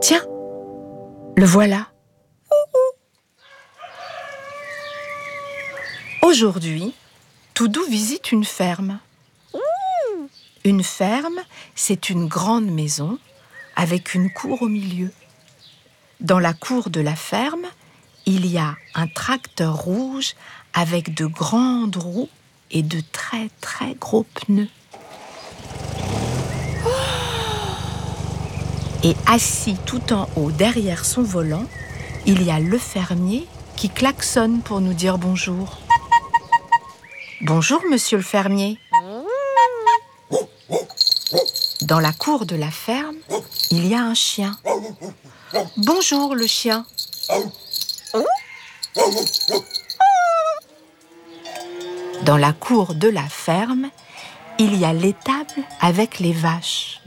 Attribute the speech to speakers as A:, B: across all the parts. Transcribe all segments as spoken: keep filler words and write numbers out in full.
A: Tiens, le voilà. Aujourd'hui, Toudou visite une ferme. Une ferme, c'est une grande maison avec une cour au milieu. Dans la cour de la ferme, il y a un tracteur rouge avec de grandes roues et de très très gros pneus. Et assis tout en haut derrière son volant, il y a le fermier qui klaxonne pour nous dire bonjour. Bonjour, monsieur le fermier. Dans la cour de la ferme, il y a un chien. Bonjour, le chien. Dans la cour de la ferme, il y a l'étable avec les vaches.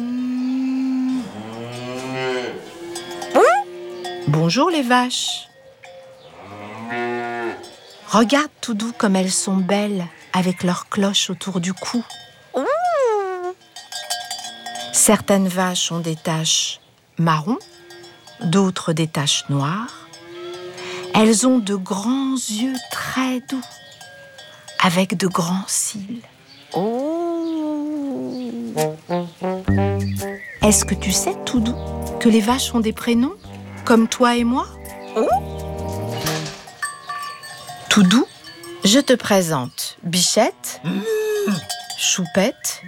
A: Bonjour les vaches. Regarde Toudou comme elles sont belles avec leurs cloches autour du cou. Certaines vaches ont des taches marron, d'autres des taches noires. Elles ont de grands yeux très doux, avec de grands cils. Est-ce que tu sais, Toudou, que les vaches ont des prénoms, comme toi et moi? Toudou, je te présente Bichette, Choupette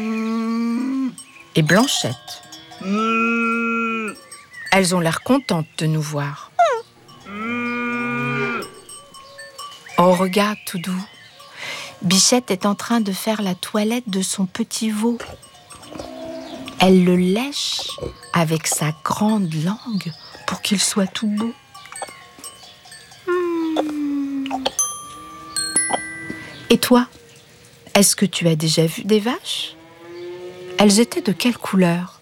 A: et Blanchette. Elles ont l'air contentes de nous voir. Oh, regarde, Toudou. Bichette est en train de faire la toilette de son petit veau. Elle le lèche avec sa grande langue pour qu'il soit tout beau. Mmh. Et toi, est-ce que tu as déjà vu des vaches? Elles étaient de quelle couleur?